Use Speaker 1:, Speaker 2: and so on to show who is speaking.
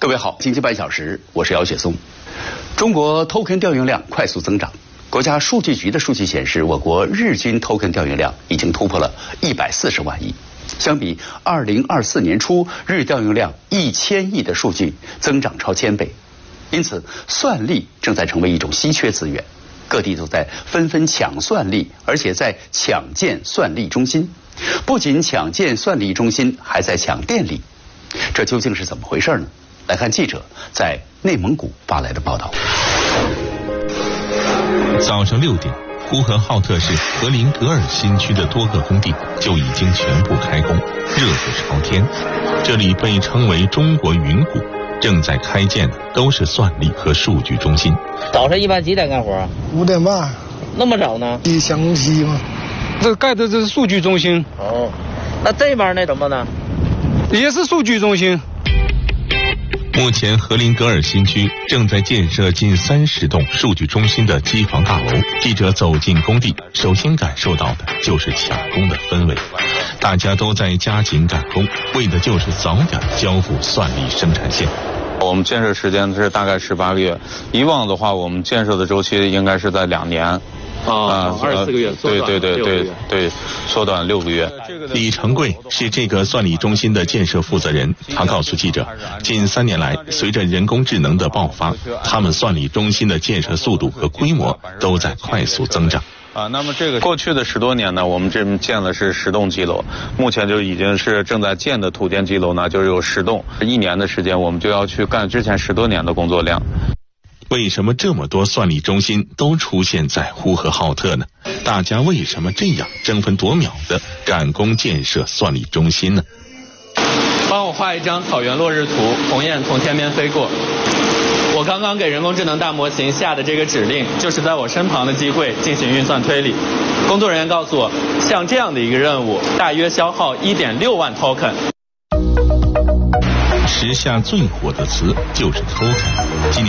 Speaker 1: 各位好，经济半小时，我是姚雪松。中国 token 调用量快速增长，国家数据局的数据显示，我国日均 token 调用量已经突破了140万亿。相比2024年初日调用量1000亿的数据，增长超1000倍。因此，算力正在成为一种稀缺资源，各地都在纷纷抢算力，而且在抢建算力中心。不仅抢建算力中心，还在抢电力。这究竟是怎么回事呢？来看记者在内蒙古发来的报道。
Speaker 2: 早上6点，呼和浩特市和林格尔新区的多个工地就已经全部开工，热火朝天。这里被称为中国云谷，正在开建的都是算力和数据中心。
Speaker 3: 早上一般几点干活
Speaker 4: ？5点半。
Speaker 3: 那么早呢？
Speaker 4: 你想东西吗？
Speaker 5: 这盖的这是数据中心。
Speaker 3: 哦，那这边那什么呢？
Speaker 5: 也是数据中心。
Speaker 2: 目前和林格尔新区正在建设近30栋数据中心的机房大楼。记者走进工地，首先感受到的就是抢工的氛围，大家都在加紧赶工，为的就是早点交付算力生产线。
Speaker 6: 我们建设时间是大概18个月，以往的话我们建设的周期应该是在2年。
Speaker 7: 24个月，
Speaker 6: 对，缩短6个月。
Speaker 2: 李成贵是这个算力中心的建设负责人，他告诉记者，近3年来，随着人工智能的爆发，他们算力中心的建设速度和规模都在快速增长。
Speaker 6: 那么这个过去的10多年呢，我们这边建的是10栋机楼，目前就已经是正在建的土电机楼呢，就有10栋，1年的时间我们就要去干之前10多年的工作量。
Speaker 2: 为什么这么多算力中心都出现在呼和浩特呢？大家为什么这样争分夺秒的赶工建设算力中心呢？
Speaker 7: 帮我画一张草原落日图，鸿雁从天边飞过。我刚刚给人工智能大模型下的这个指令，就是在我身旁的机柜进行运算推理。工作人员告诉我，像这样的一个任务，大约消耗1.6万 token。
Speaker 2: 时下最火的词就是 token。